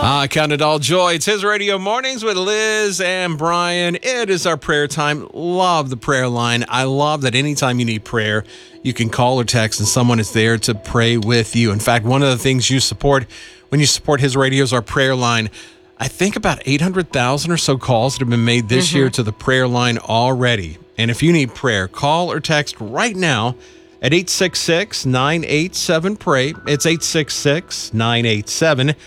Count it all joy. It's His Radio Mornings with Liz and Brian. It is our prayer time. Love the prayer line. I love that anytime you need prayer, you can call or text and someone is there to pray with you. In fact, one of the things you support when you support His Radio is our prayer line. I think about 800,000 or so calls that have been made this year to the prayer line already. And if you need prayer, call or text right now at 866-987-PRAY. It's 866-987-7729.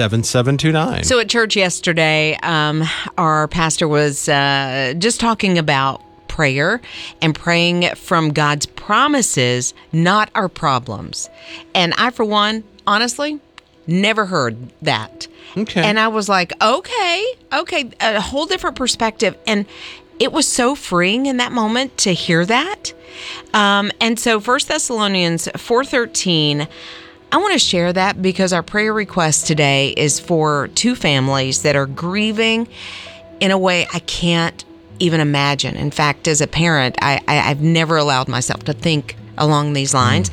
So at church yesterday, our pastor was just talking about prayer and praying from God's promises, not our problems. And I, for one, honestly, never heard that. Okay. And I was like, okay, a whole different perspective. And it was so freeing in that moment to hear that. And so 1 Thessalonians 4:13, I want to share that because our prayer request today is for two families that are grieving in a way I can't even imagine. In fact, as a parent, I've never allowed myself to think along these lines.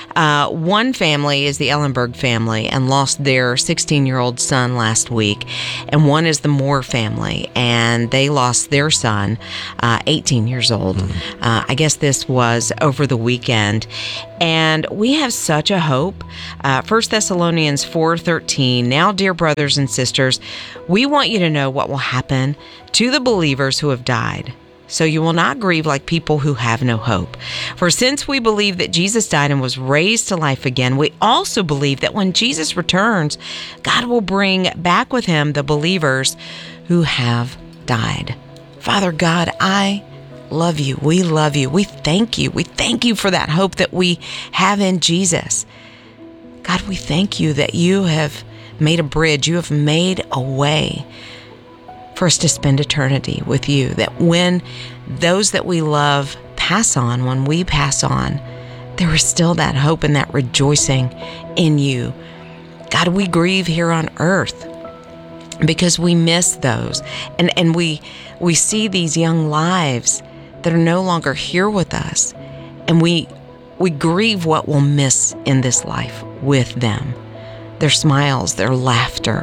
One family is the Ellenberg family and lost their 16-year-old son last week. And one is the Moore family, and they lost their son, 18 years old. I guess this was over the weekend. And we have such a hope. 1 Thessalonians 4:13, now, dear brothers and sisters, we want you to know what will happen to the believers who have died, so you will not grieve like people who have no hope. For since we believe that Jesus died and was raised to life again, we also believe that when Jesus returns, God will bring back with him the believers who have died. Father God, I love you. We love you. We thank you. We thank you for that hope that we have in Jesus. God, we thank you that you have made a bridge. You have made a way for us to spend eternity with you, that when those that we love pass on, when we pass on, there is still that hope and that rejoicing in you. God, we grieve here on earth because we miss those, and we see these young lives that are no longer here with us, and we grieve what we'll miss in this life with them, their smiles, their laughter,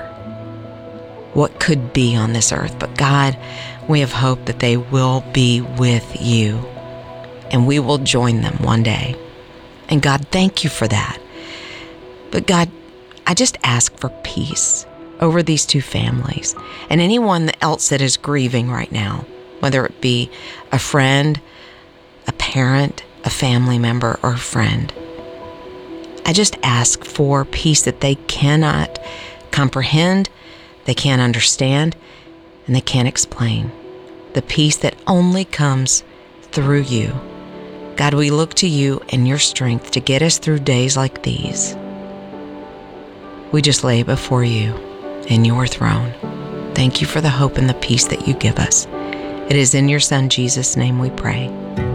what could be on this earth. But God, we have hope that they will be with you and we will join them one day. And God, thank you for that. But God, I just ask for peace over these two families and anyone else that is grieving right now, whether it be a friend, a parent, a family member, or a friend. I just ask for peace that they cannot comprehend, they can't understand, and they can't explain. The peace that only comes through you. God, we look to you and your strength to get us through days like these. We just lay it before you in your throne. Thank you for the hope and the peace that you give us. It is in your Son, Jesus' name, we pray.